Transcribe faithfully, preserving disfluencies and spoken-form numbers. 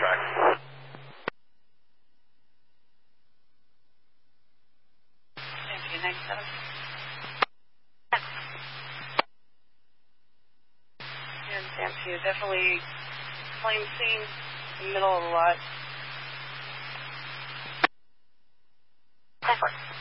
track. ninety-seven. And Sam two, definitely flame scene in the middle of the lot. Perfect.